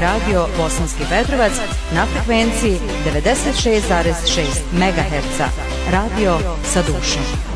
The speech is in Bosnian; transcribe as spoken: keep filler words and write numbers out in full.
radio Bosanski Petrovac na frekvenciji devedeset šest zarez šest megaherca. Radio sa dušom.